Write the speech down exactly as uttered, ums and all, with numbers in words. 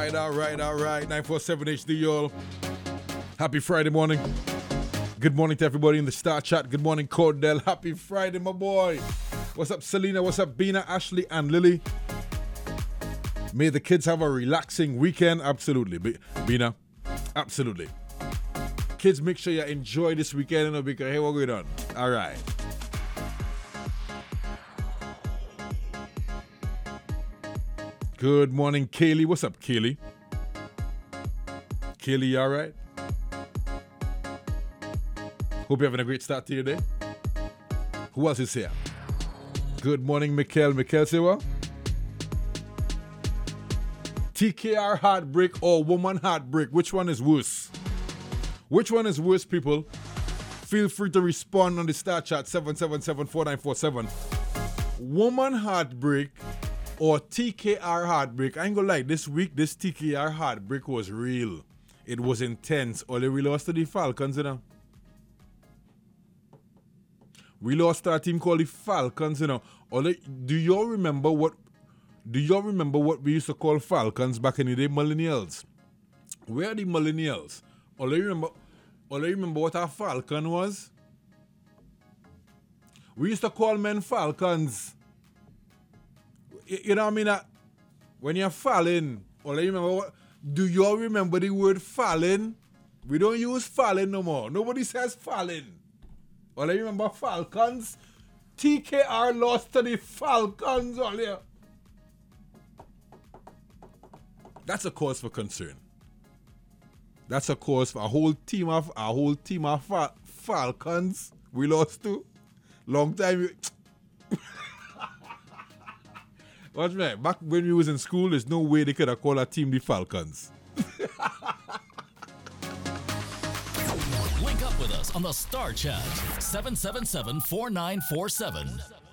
right, all right, all right. nine four seven H D, y'all. Happy Friday morning. Good morning to everybody in the Star Chat. Good morning, Cordell. Happy Friday, my boy. What's up, Selena? What's up, Bina, Ashley, and Lily? May the kids have a relaxing weekend. Absolutely. B- Bina, absolutely. Kids, make sure you enjoy this weekend, you know, because hey, what going on? All right. Good morning, Kaylee. What's up, Kaylee? Kaylee, you all right? Hope you're having a great start to your day. Who else is here? Good morning, Mikhail. Mikhail, say what? T K R heartbreak or woman heartbreak? Which one is worse? Which one is worse, people? Feel free to respond on the Star Chat seven seven seven four nine four seven. Woman heartbreak or T K R heartbreak? I ain't gonna lie, this week, this T K R heartbreak was real. It was intense. Only we lost to the Falcons, you know. We lost to a team called the Falcons, you know. Only, do y'all remember what do y'all remember what we used to call Falcons back in the day? Millennials. Where are the millennials? Only remember only remember what a falcon was? We used to call men falcons. You know what I mean? When you're falling, only remember what? Do y'all remember the word falling? We don't use falling no more. Nobody says falling. Only remember Falcons. T K R lost to the Falcons earlier. That's a cause for concern. That's a cause for a whole team of a whole team of fa- Falcons. We lost to. Long time. Watch me. Back when we was in school, there's no way they could have called a team the Falcons. Link up with us on the Star Chat seven seven seven four nine four seven.